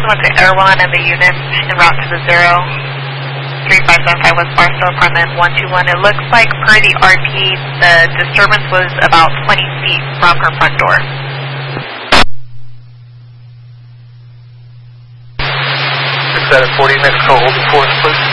went to Erewhon and the unit en route to the 3575 West Barstow, apartment 121. It looks like per the RP, the disturbance was about 20 feet from her front door. Is that a 40 Mexico holding force, please?